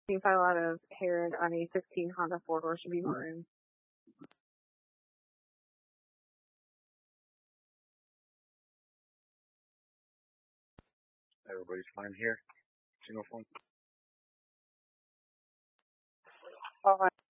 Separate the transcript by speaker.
Speaker 1: You can find a lot of hair on a 15 Honda 4-door should be maroon.
Speaker 2: Everybody's fine here. Single phone.
Speaker 1: All right.